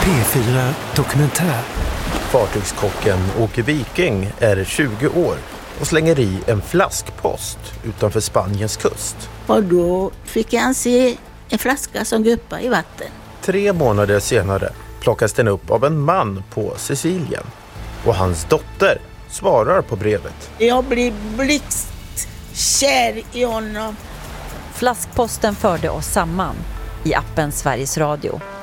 P4 Dokumentär. Fartygskocken Åke Viking är 20 år och slänger i en flaskpost utanför Spaniens kust. Och då fick han se en flaska som guppade i vatten. 3 månader senare plockas den upp av en man på Sicilien. Och hans dotter svarar på brevet. Jag blir blixtkär i honom. Flaskposten förde oss samman i appen Sveriges Radio.